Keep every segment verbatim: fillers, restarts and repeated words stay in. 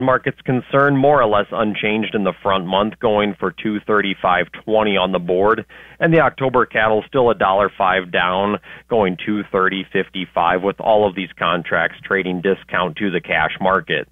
market's concerned, more or less unchanged in the front month, going for two thirty-five twenty on the board, and the October cattle still a dollar five down, going two thirty fifty-five, with all of these contracts trading discount to the cash market.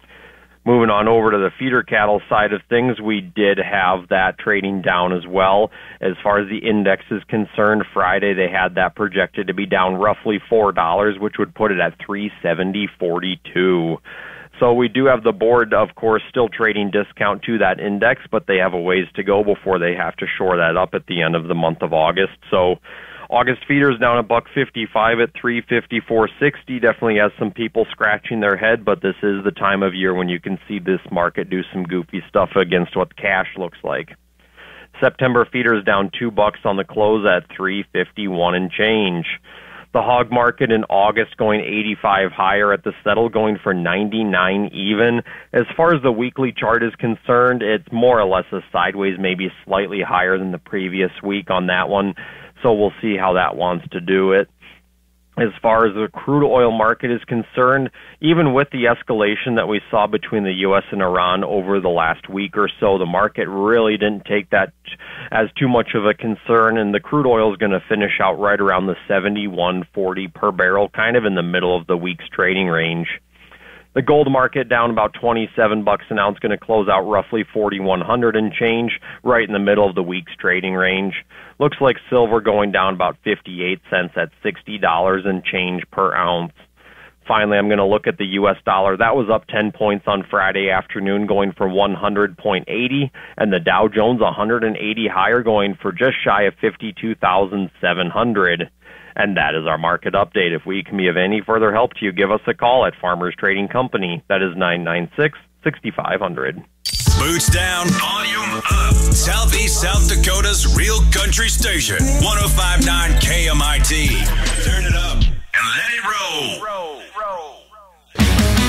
Moving on over to the feeder cattle side of things, we did have that trading down as well. As far as the index is concerned, Friday they had that projected to be down roughly four dollars, which would put it at three seventy forty-two. So we do have the board, of course, still trading discount to that index, but they have a ways to go before they have to shore that up at the end of the month of August. So August feeders down a buck fifty-five at three fifty-four sixty. Definitely has some people scratching their head, but this is the time of year when you can see this market do some goofy stuff against what cash looks like. September feeders down two bucks on the close at three fifty-one and change. The hog market in August going eighty-five higher at the settle, going for ninety-nine even. As far as the weekly chart is concerned, it's more or less a sideways, maybe slightly higher than the previous week on that one. So we'll see how that wants to do it. As far as the crude oil market is concerned, even with the escalation that we saw between the U S and Iran over the last week or so, the market really didn't take that as too much of a concern, and the crude oil is going to finish out right around the seventy-one forty per barrel, kind of in the middle of the week's trading range. The gold market down about twenty-seven bucks an ounce, going to close out roughly forty-one hundred and change, right in the middle of the week's trading range. Looks like silver going down about fifty-eight cents at sixty dollars and change per ounce. Finally, I'm going to look at the U S dollar. That was up ten points on Friday afternoon, going for one hundred point eight zero, and the Dow Jones one hundred eighty higher, going for just shy of fifty-two thousand seven hundred. And that is our market update. If we can be of any further help to you, give us a call at Farmers Trading Company. That is nine nine six, six five zero zero. Boots down, volume up. Southeast South Dakota's real country station, one oh five point nine K M I T. Turn it up.